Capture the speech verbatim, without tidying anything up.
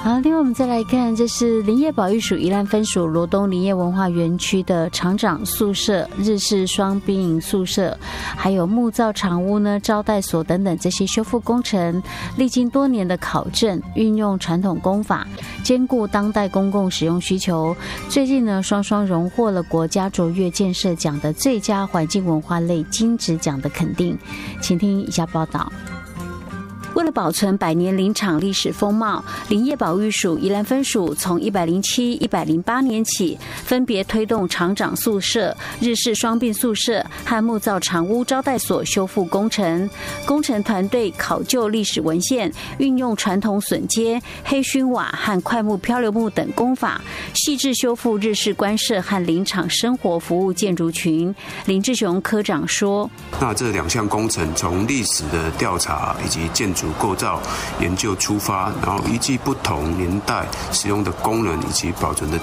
好，另外我们再来看，这是林业保育署宜兰分署罗东林业文化园区的厂长宿舍、日式双兵营宿舍，还有木造厂屋呢、招待所等等这些修复工程，历经多年的考证，运用传统工法，兼顾当代公共使用需求。最近呢，双双荣获了国家卓越建设奖的最佳环境文化类金质奖的肯定。请听以下报道。为了保存百年林场历史风貌，林业保育署宜兰分署从一百零七、一百零八年起，分别推动厂长宿舍、日式双并宿舍和木造厂屋招待所修复工程。工程团队考究历史文献，运用传统榫接、黑熏瓦和块木漂流木等工法，细致修复日式官舍和林场生活服务建筑群。林志雄科长说：“ 那这两项工程从历史的调查以及建筑构造研究出发，然后依据不同年代使用的功能以及保存的